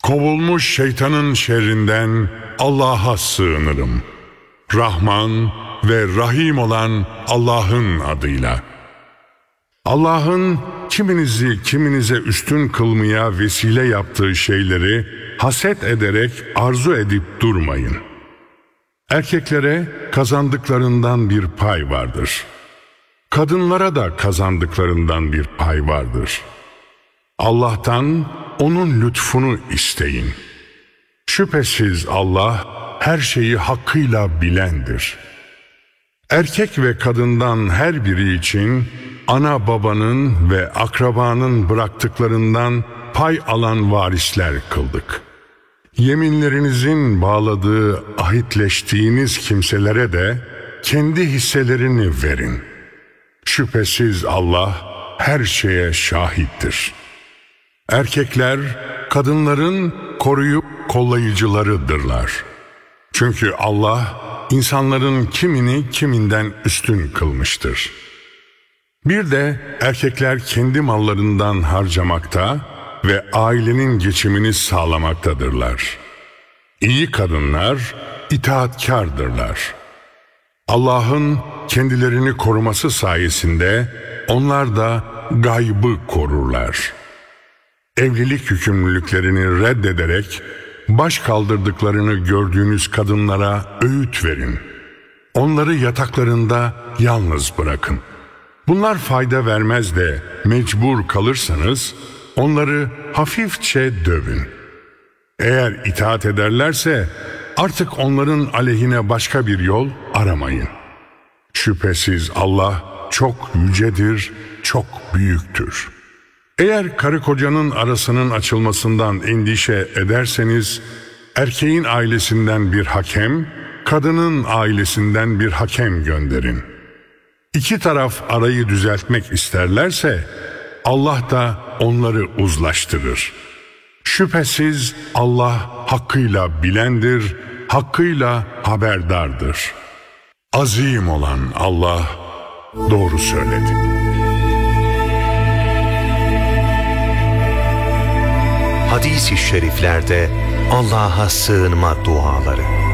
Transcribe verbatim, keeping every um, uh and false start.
Kovulmuş şeytanın şerrinden Allah'a sığınırım. Rahman ve Rahim olan Allah'ın adıyla. Allah'ın kiminizi kiminize üstün kılmaya vesile yaptığı şeyleri haset ederek arzu edip durmayın. Erkeklere kazandıklarından bir pay vardır. Kadınlara da kazandıklarından bir pay vardır. Allah'tan onun lütfunu isteyin. Şüphesiz Allah her şeyi hakkıyla bilendir. Erkek ve kadından her biri için ana babanın ve akrabanın bıraktıklarından pay alan varisler kıldık. Yeminlerinizin bağladığı ahitleştiğiniz kimselere de kendi hisselerini verin. Şüphesiz Allah her şeye şahittir. Erkekler kadınların koruyup kollayıcılarıdırlar. Çünkü Allah insanların kimini kiminden üstün kılmıştır. Bir de erkekler kendi mallarından harcamakta ve ailenin geçimini sağlamaktadırlar. İyi kadınlar itaatkârdırlar. Allah'ın kendilerini koruması sayesinde onlar da gaybı korurlar. Evlilik yükümlülüklerini reddederek baş kaldırdıklarını gördüğünüz kadınlara öğüt verin. Onları yataklarında yalnız bırakın. Bunlar fayda vermez de mecbur kalırsanız onları hafifçe dövün. Eğer itaat ederlerse artık onların aleyhine başka bir yol aramayın. Şüphesiz Allah çok yücedir, çok büyüktür. Eğer karı kocanın arasının açılmasından endişe ederseniz, erkeğin ailesinden bir hakem, kadının ailesinden bir hakem gönderin. İki taraf arayı düzeltmek isterlerse, Allah da onları uzlaştırır. Şüphesiz Allah hakkıyla bilendir, hakkıyla haberdardır. Azim olan Allah doğru söyledi. Hadis-i şeriflerde Allah'a sığınma duaları.